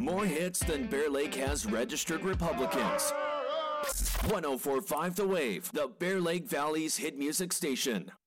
More hits than Bear Lake has registered Republicans. 104.5 The Wave, the Bear Lake Valley's hit music station.